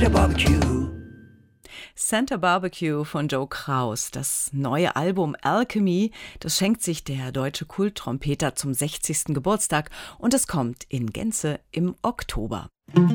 Santa Barbecue. Santa Barbecue von Joe Kraus. Das neue Album Alchemy, das schenkt sich der deutsche Kulttrompeter zum 60. Geburtstag und es kommt in Gänze im Oktober.